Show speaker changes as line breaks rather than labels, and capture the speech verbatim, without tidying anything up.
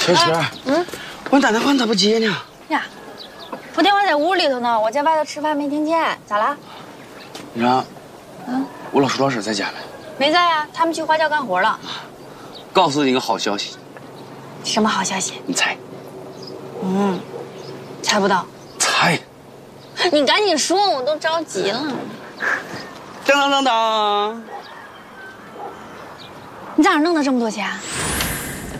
小雪，嗯，我打电话你咋不接呢？
呀，我电话在屋里头呢，我在外头吃饭没听见，咋了？
你说，嗯，我老叔老婶在家没？
没在啊，他们去花轿干活了。
告诉你个好消息。
什么好消息？
你猜？
嗯，猜不到。
猜。
你赶紧说，我都着急了。
当当当当！
你咋弄的这么多钱？